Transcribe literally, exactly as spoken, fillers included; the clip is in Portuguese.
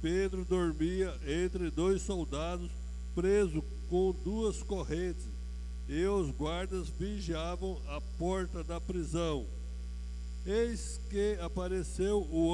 Pedro dormia entre dois soldados, preso com duas correntes, e os guardas vigiavam a porta da prisão. Eis que apareceu o